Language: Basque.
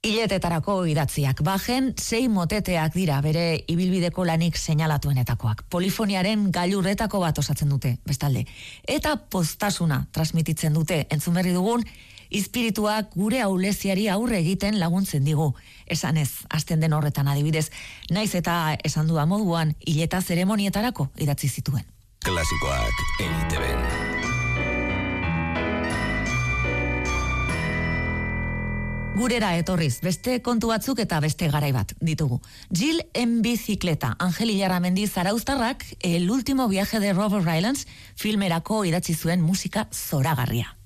Hiletetarako idatziak bajen 6 moteteak dira bere ibilbideko lanik seinalatuenetakoak. Polifoniaren gailurretako bat osatzen dute, bestalde. Eta postasuna transmititzen dute, entzun berri dugun, espirituak gure auleziari aurre egiten laguntzen digu. Esanez, hasten den horretan adibidez, naiz eta esan duda moduan, hileta zeremonietarako idatzi zituen. Klasikoak EITB. Gurera etorriz, beste kontu batzuk eta beste garai bat ditugu. Jill en bicicleta, Angel Ilarramendi zarauztarrak, El último viaje de Robert Rylance filmerako idatzi zuen musika zoragarria.